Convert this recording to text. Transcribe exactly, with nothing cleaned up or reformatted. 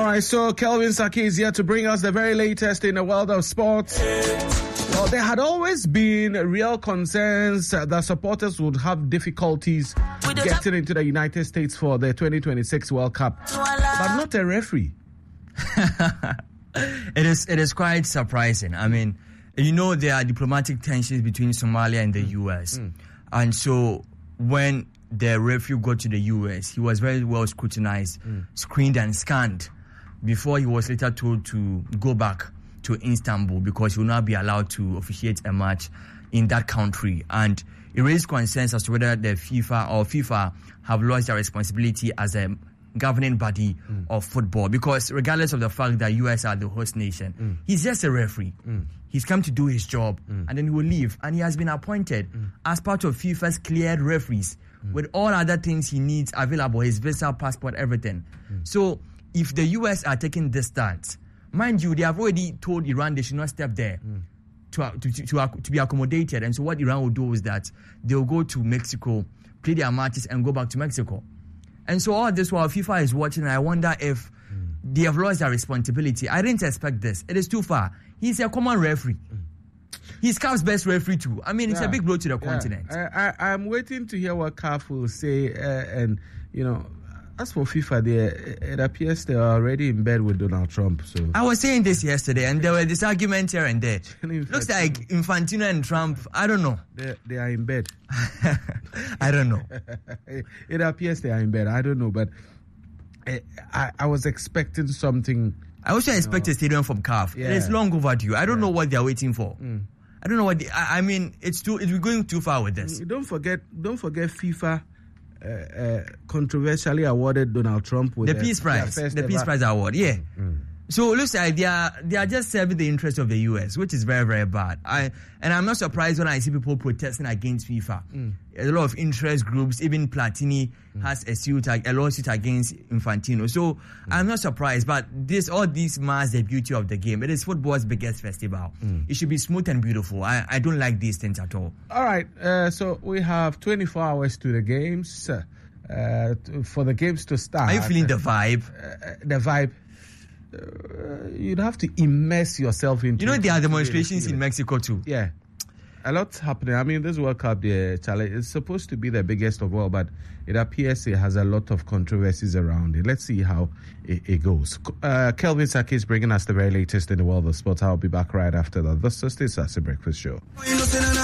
right, so Kelvin Saki is here to bring us the very latest in the world of sports. Well, there had always been real concerns that supporters would have difficulties getting into the United States for the twenty twenty-six World Cup, but not a referee. It is it is quite surprising. I mean, you know, there are diplomatic tensions between Somalia and the mm. U S. Mm. And so when the referee got to the U S, he was very well scrutinized, mm. screened and scanned before he was later told to go back to Istanbul because he will not be allowed to officiate a match in that country. And it raised concerns as to whether the FIFA or FIFA have lost their responsibility as a governing body mm. of football, because regardless of the fact that U S are the host nation, mm. he's just a referee. Mm. He's come to do his job mm. and then he will leave. And he has been appointed mm. as part of FIFA's cleared referees mm. with all other things he needs available, his visa, passport, everything. Mm. So if the U S are taking this stance, mind you, they have already told Iran they should not step there mm. to, to, to, to, to be accommodated. And so what Iran will do is that they'll go to Mexico, play their matches and go back to Mexico. And so all this while FIFA is watching, I wonder if mm. they have lost their responsibility. I didn't expect this. It is too far. He's a common referee. Mm. He's C A F's best referee too. I mean, it's yeah. a big blow to the yeah. continent. I, I, I'm waiting to hear what C A F will say. Uh, and, you know, as for FIFA, they, it appears they are already in bed with Donald Trump. So I was saying this yesterday, and there was this argument here and there. Looks like Infantino and Trump, I don't know. They, they are in bed. I don't know. It appears they are in bed. I don't know, but I, I, I was expecting something. I also expect know. a stadium from C A F. Yeah. It's long overdue. I don't yeah. know what they're waiting for. Mm. I don't know what. They, I, I mean, it's too. It's going too far with this. Don't forget. Don't forget FIFA. Uh, uh, controversially awarded Donald Trump with the Peace Prize, the Peace Prize award. Yeah. Mm. So it looks like they are they are just serving the interest of the U S, which is very, very bad. I and I'm not surprised when I see people protesting against FIFA. Mm. A lot of interest groups, even Platini mm. has a suit, a lawsuit against Infantino. So mm. I'm not surprised. But this all this masks the beauty of the game. It is football's biggest festival. Mm. It should be smooth and beautiful. I, I don't like these things at all. All right. Uh, so we have twenty-four hours to the games. Uh, for the games to start. Are you feeling the vibe? Uh, the vibe. Uh, you'd have to immerse yourself into. You know, there are demonstrations in Mexico too. Yeah, a lot's happening. I mean, this World Cup, the challenge is supposed to be the biggest of all, but it appears it has a lot of controversies around it. Let's see how it, it goes. Uh, Kelvin Saki is bringing us the very latest in the world of sports. I'll be back right after that. This is the Sassy Breakfast Show.